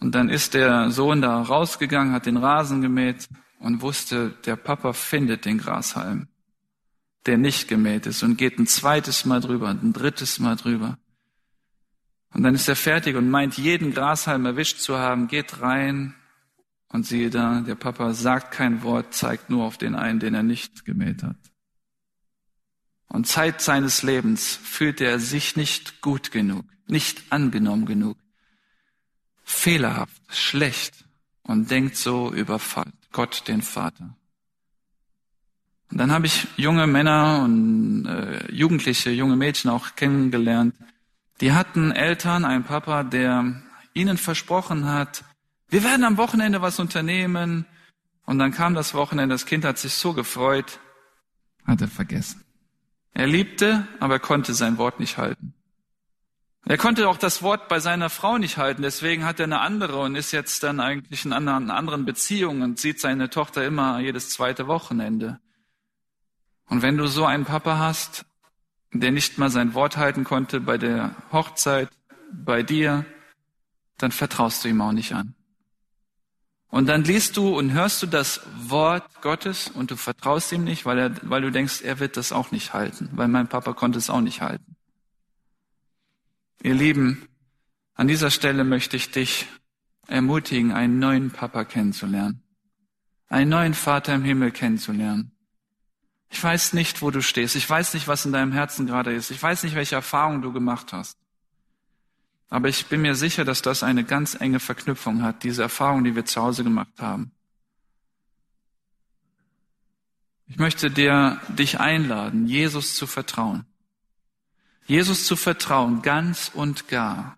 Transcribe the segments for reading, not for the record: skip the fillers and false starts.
Und dann ist der Sohn da rausgegangen, hat den Rasen gemäht und wusste, der Papa findet den Grashalm, der nicht gemäht ist, und geht ein zweites Mal drüber und ein drittes Mal drüber. Und dann ist er fertig und meint, jeden Grashalm erwischt zu haben, geht rein und siehe da, der Papa sagt kein Wort, zeigt nur auf den einen, den er nicht gemäht hat. Und Zeit seines Lebens fühlte er sich nicht gut genug, nicht angenommen genug, fehlerhaft, schlecht und denkt so über Gott, den Vater. Und dann habe ich junge Männer und Jugendliche, junge Mädchen auch kennengelernt, die hatten Eltern, einen Papa, der ihnen versprochen hat, wir werden am Wochenende was unternehmen. Und dann kam das Wochenende, das Kind hat sich so gefreut, hat er vergessen. Er liebte, aber er konnte sein Wort nicht halten. Er konnte auch das Wort bei seiner Frau nicht halten, deswegen hat er eine andere und ist jetzt dann eigentlich in einer anderen Beziehung und sieht seine Tochter immer jedes zweite Wochenende. Und wenn du so einen Papa hast, der nicht mal sein Wort halten konnte bei der Hochzeit, bei dir, dann vertraust du ihm auch nicht an. Und dann liest du und hörst du das Wort Gottes und du vertraust ihm nicht, weil du denkst, er wird das auch nicht halten, weil mein Papa konnte es auch nicht halten. Ihr Lieben, an dieser Stelle möchte ich dich ermutigen, einen neuen Papa kennenzulernen, einen neuen Vater im Himmel kennenzulernen. Ich weiß nicht, wo du stehst. Ich weiß nicht, was in deinem Herzen gerade ist. Ich weiß nicht, welche Erfahrungen du gemacht hast. Aber ich bin mir sicher, dass das eine ganz enge Verknüpfung hat, diese Erfahrung, die wir zu Hause gemacht haben. Ich möchte dich einladen, Jesus zu vertrauen. Jesus zu vertrauen, ganz und gar.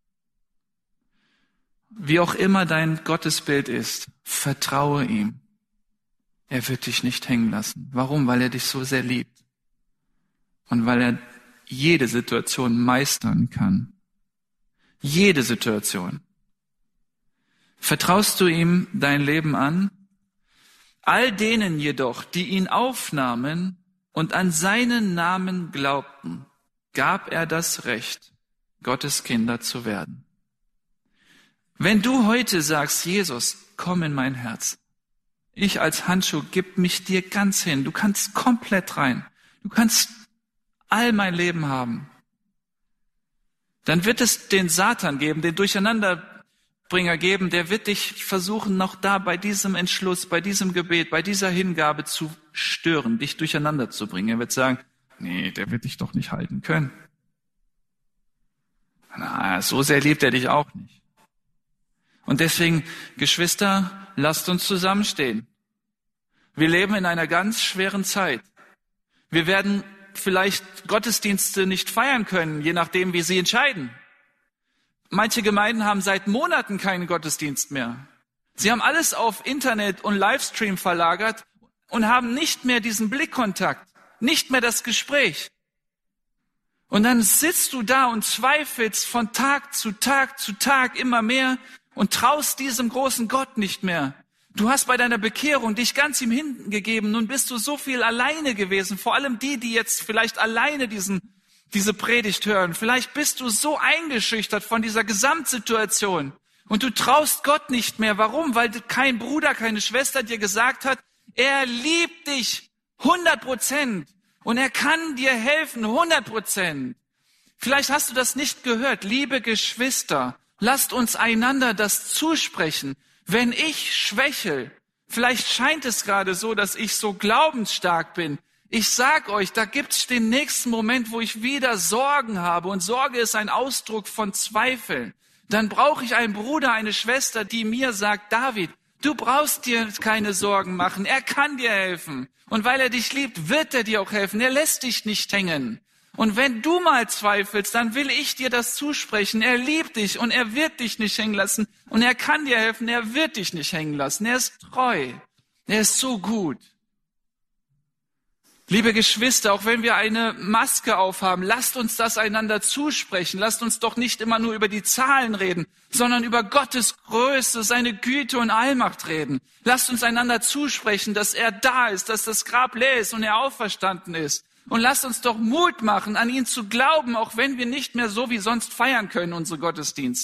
Wie auch immer dein Gottesbild ist, vertraue ihm. Er wird dich nicht hängen lassen. Warum? Weil er dich so sehr liebt. Und weil er jede Situation meistern kann. Jede Situation. Vertraust du ihm dein Leben an? All denen jedoch, die ihn aufnahmen und an seinen Namen glaubten, gab er das Recht, Gottes Kinder zu werden. Wenn du heute sagst, Jesus, komm in mein Herz. Ich als Handschuh gib mich dir ganz hin. Du kannst komplett rein. Du kannst all mein Leben haben. Dann wird es den Satan geben, den Durcheinanderbringer geben, der wird dich versuchen, noch da bei diesem Entschluss, bei diesem Gebet, bei dieser Hingabe zu stören, dich durcheinander zu bringen. Er wird sagen, nee, der wird dich doch nicht halten können. Na, so sehr liebt er dich auch nicht. Und deswegen, Geschwister, lasst uns zusammenstehen. Wir leben in einer ganz schweren Zeit. Wir werden vielleicht Gottesdienste nicht feiern können, je nachdem, wie sie entscheiden. Manche Gemeinden haben seit Monaten keinen Gottesdienst mehr. Sie haben alles auf Internet und Livestream verlagert und haben nicht mehr diesen Blickkontakt, nicht mehr das Gespräch. Und dann sitzt du da und zweifelst von Tag zu Tag zu Tag immer mehr und traust diesem großen Gott nicht mehr. Du hast bei deiner Bekehrung dich ganz ihm hingegeben, nun bist du so viel alleine gewesen, vor allem die jetzt vielleicht alleine diese Predigt hören. Vielleicht bist du so eingeschüchtert von dieser Gesamtsituation und du traust Gott nicht mehr. Warum? Weil kein Bruder, keine Schwester dir gesagt hat, er liebt dich 100% und er kann dir helfen 100%. Vielleicht hast du das nicht gehört. Liebe Geschwister, lasst uns einander das zusprechen. Wenn ich schwächel, vielleicht scheint es gerade so, dass ich so glaubensstark bin. Ich sag euch, da gibt's den nächsten Moment, wo ich wieder Sorgen habe. Und Sorge ist ein Ausdruck von Zweifeln. Dann brauche ich einen Bruder, eine Schwester, die mir sagt, David, du brauchst dir keine Sorgen machen. Er kann dir helfen. Und weil er dich liebt, wird er dir auch helfen. Er lässt dich nicht hängen. Und wenn du mal zweifelst, dann will ich dir das zusprechen. Er liebt dich und er wird dich nicht hängen lassen. Und er kann dir helfen, er wird dich nicht hängen lassen. Er ist treu. Er ist so gut. Liebe Geschwister, auch wenn wir eine Maske aufhaben, lasst uns das einander zusprechen. Lasst uns doch nicht immer nur über die Zahlen reden, sondern über Gottes Größe, seine Güte und Allmacht reden. Lasst uns einander zusprechen, dass er da ist, dass das Grab leer ist und er auferstanden ist. Und lasst uns doch Mut machen, an ihn zu glauben, auch wenn wir nicht mehr so wie sonst feiern können, unsere Gottesdienste.